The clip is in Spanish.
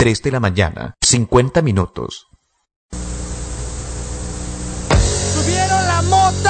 3 de la mañana, 50 minutos. Subieron la moto